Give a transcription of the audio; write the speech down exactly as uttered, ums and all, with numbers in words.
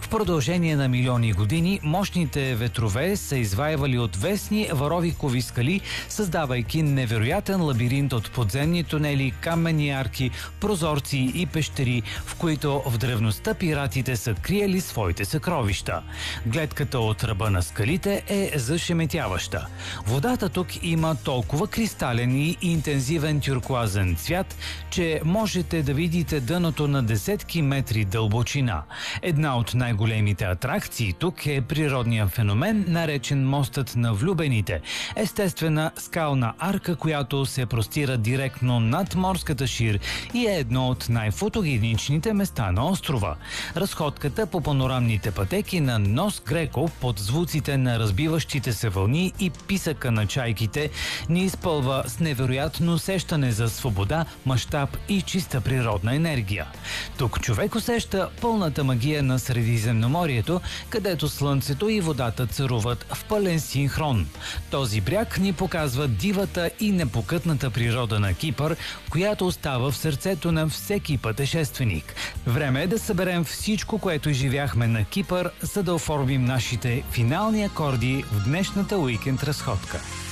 продължение на милиони години мощните ветрове са изваивали отвесни варовикови скали, създавайки невероятен лабиринт от подземни тунели, каменни арки, прозорци и пещери, в които в древността пиратите са криели своите съкровища. Гледката от ръба на скалите е зашеметяваща. Водата тук има толкова кристален и интензивен тюркоазен цвят, че можете да видите дъното на десетки метри дълбочина. Една от най-големите атракции тук е природният феномен, наречен мостът на влюбените. Естествена скална арка, която се простира директно над морската шир и е едно от най-фотогеничните места на острова. Разходката по панорамните пътеки на Нос Греко под звуците на разбиващите се вълни и писъка на чайките ни изпълва с невероятно усещане за свобода, мащаб и чиста природна енергия. Тук човек усеща пълната магия на Средиземноморието, където слънцето и водата царуват в пълен синхрон. Този бряг ни показва дивата и непокътната природа на Кипър, която остава в сърцето на всеки пътешественик. Време е да съберем всичко, което изживяхме на Кипър, за да оформим нашите финални акорди в днешната уикенд разходка.